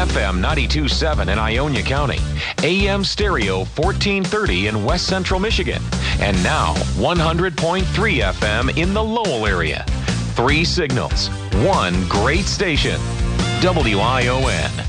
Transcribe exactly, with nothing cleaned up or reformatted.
F M ninety-two point seven in Ionia County, A M stereo fourteen thirty in West Central Michigan, and now one hundred point three F M in the Lowell area. Three signals, one great station. W I O N.